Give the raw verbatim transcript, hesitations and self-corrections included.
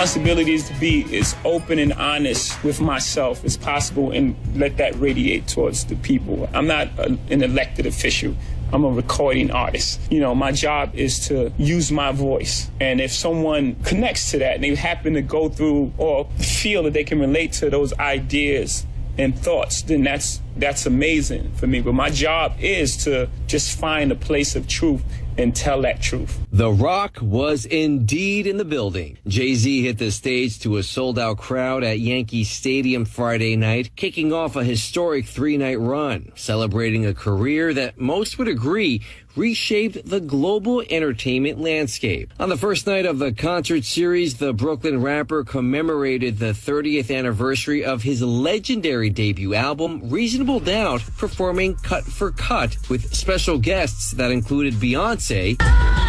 responsibility is to be as open and honest with myself as possible and let that radiate towards the people. I'm not a, an elected official. I'm a recording artist. You know, my job is to use my voice. And if someone connects to that and they happen to go through or feel that they can relate to those ideas and thoughts, then that's that's amazing for me. But my job is to just find a place of truth and tell that truth. The Rock was indeed in the building. Jay-Z hit the stage to a sold-out crowd at Yankee Stadium Friday night, kicking off a historic three-night run, celebrating a career that most would agree reshaped the global entertainment landscape. On the first night of the concert series, the Brooklyn rapper commemorated the thirtieth anniversary of his legendary debut album, Reasonable Doubt, performing cut for cut with special guests that included Beyonce